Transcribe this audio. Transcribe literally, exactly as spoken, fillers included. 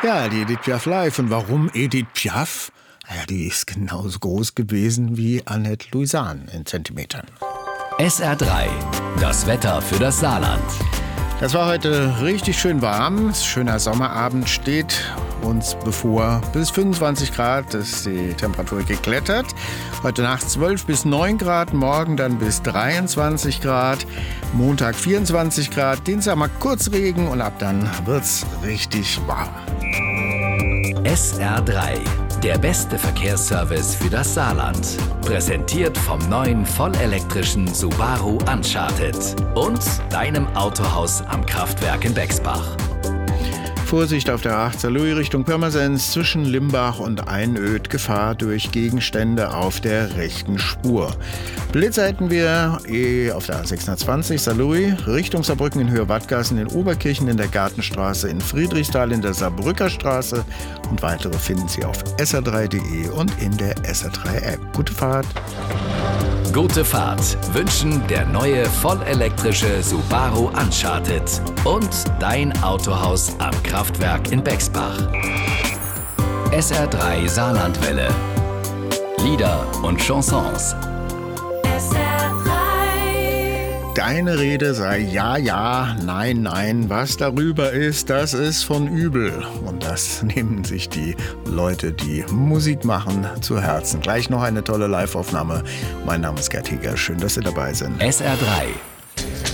Ja, die Edith Piaf live. Und warum Edith Piaf? Ja, die ist genauso groß gewesen wie Annette Louisan in Zentimetern. S R drei, das Wetter für das Saarland. Das war heute richtig schön warm. Schöner Sommerabend steht uns bevor. Bis fünfundzwanzig Grad ist die Temperatur geklettert. Heute Nacht zwölf bis neun Grad, morgen dann bis dreiundzwanzig Grad. Montag vierundzwanzig Grad, Dienstag mal kurz Regen und ab dann wird's richtig warm. S R drei, der beste Verkehrsservice für das Saarland. Präsentiert vom neuen vollelektrischen Subaru Uncharted und deinem Autohaus am Kraftwerk in Bexbach. Vorsicht auf der acht Saarlouis Richtung Pirmasens zwischen Limbach und Einöd. Gefahr durch Gegenstände auf der rechten Spur. Blitzer hätten wir eh auf der A sechshundertzwanzig Saarlouis Richtung Saarbrücken in Höhe Wattgassen, in Oberkirchen in der Gartenstraße, in Friedrichsthal in der Saarbrücker Straße und weitere finden Sie auf S R drei punkt de und in der S R drei App. Gute Fahrt! Gute Fahrt wünschen der neue vollelektrische Subaru Uncharted und dein Autohaus am Kraftwerk in Bexbach. S R drei Saarlandwelle. Lieder und Chansons. S R drei. Deine Rede sei ja, ja, nein, nein. Was darüber ist, das ist von übel. Und das nehmen sich die Leute, die Musik machen, zu Herzen. Gleich noch eine tolle Live-Aufnahme. Mein Name ist Gerd Heger. Schön, dass Sie dabei sind. S R drei.